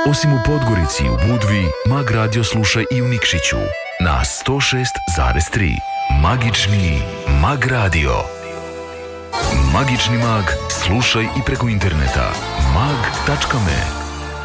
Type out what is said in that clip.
Osim u Podgorici i u Budvi, Mag Radio slušaj i u Nikšiću na 106,3. Magični Mag Radio. Magični Mag slušaj i preko interneta mag.me.